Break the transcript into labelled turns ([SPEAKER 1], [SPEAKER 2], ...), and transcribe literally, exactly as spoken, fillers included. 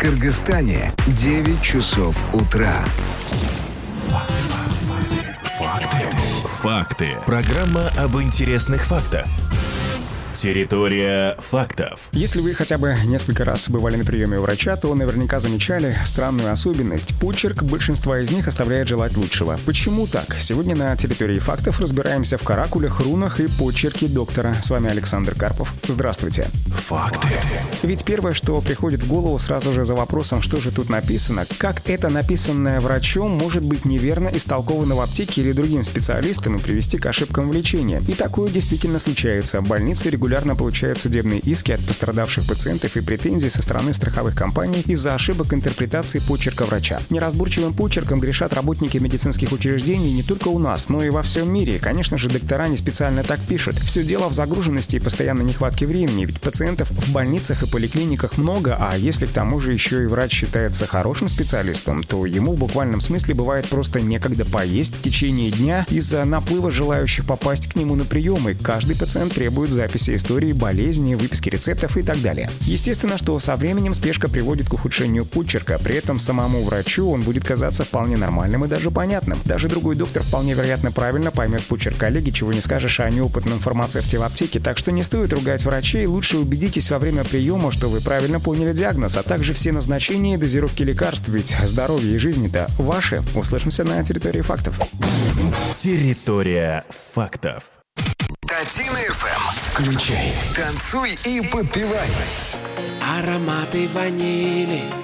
[SPEAKER 1] Кыргызстане девять часов утра.
[SPEAKER 2] Факты. Факты. Программа об интересных фактах. Территория фактов.
[SPEAKER 3] Если вы хотя бы несколько раз бывали на приеме у врача, то наверняка замечали странную особенность. Почерк большинства из них оставляет желать лучшего. Почему так? Сегодня на территории фактов разбираемся в каракулях, рунах и почерке доктора. С вами Александр Карпов. Здравствуйте.
[SPEAKER 2] Факты.
[SPEAKER 3] Ведь первое, что приходит в голову сразу же за вопросом, что же тут написано, как это написанное врачом может быть неверно истолковано в аптеке или другим специалистам и привести к ошибкам в лечении. И такое действительно случается. Больницы регулярно получают судебные иски от пострадавших пациентов и претензий со стороны страховых компаний из-за ошибок интерпретации почерка врача. Неразборчивым почерком грешат работники медицинских учреждений не только у нас, но и во всем мире. Конечно же, доктора не специально так пишут. Все дело в загруженности и постоянной нехватке времени, ведь пациентов в больницах и поликлиниках много, а если к тому же еще и врач считается хорошим специалистом, то ему в буквальном смысле бывает просто некогда поесть в течение дня из-за наплыва желающих попасть к нему на приемы. Каждый пациент требует записи истории болезни, выписки рецептов и так далее. Естественно, что со временем спешка приводит к ухудшению почерка, при этом самому врачу он будет казаться вполне нормальным и даже понятным. Даже другой доктор вполне вероятно правильно поймет почерк коллеги, чего не скажешь о неопытном фармацевте в аптеке, так что не стоит ругать врачей, лучше убедитесь во время приема, что вы правильно поняли диагноз, а также все назначения и дозировки лекарств, ведь здоровье и жизнь-то ваши. Услышимся на территории фактов.
[SPEAKER 2] Территория фактов.
[SPEAKER 1] Катина эф эм. Включай, танцуй и подпевай.
[SPEAKER 4] Ароматы ванили